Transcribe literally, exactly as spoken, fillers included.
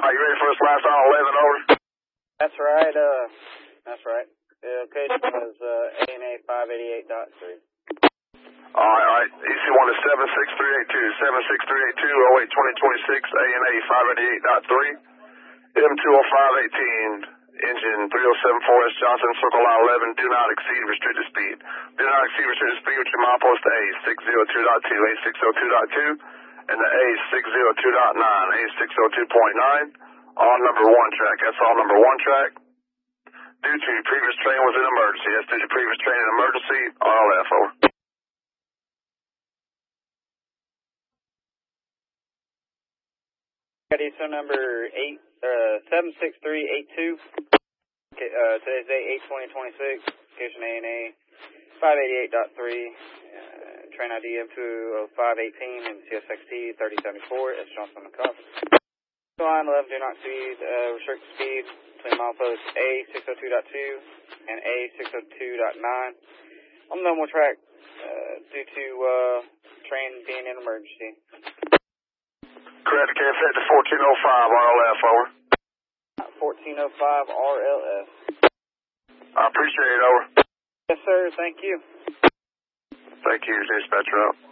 right, you ready for this last on eleven, over? That's right, uh, that's right. The location was, uh, A N A five eighty-eight point three. Alright, alright. E C one is seven six three eight two, seven six three eight two, oh eight twenty twenty-six, A N A five eighty-eight point three, M two oh five eighteen, engine three oh seven four S Johnson, circle line eleven, do not exceed restricted speed. Do not exceed restricted speed with your milepost A six oh two point two, A six oh two point two, and the A six oh two point nine, A six oh two point nine, on number one track. That's all number one track. Due to previous train was an emergency. That's due to previous train an emergency, R L F, over. Got E S O number eight, uh, seven six three eight two. Okay, uh, today's date eight twenty twenty-six. Location A N A five eighty-eight point three. Uh, train I D M two oh five eighteen and C S X T thirty seventy-four. S Johnson and Cuff. Line eleven, do not exceed, uh, restricted speed between milepost A six oh two point two and A six oh two point nine. On the normal track, uh, due to, uh, train being an emergency. Correct, K F to fourteen oh five, R L F, over. fourteen oh five R L S. I appreciate it, over. Yes, sir, thank you. Thank you, dispatcher out.